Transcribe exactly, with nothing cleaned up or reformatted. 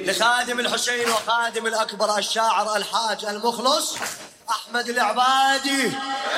لخادم الحسين وخادم الأكبر الشاعر الحاج المخلص أحمد العبادي.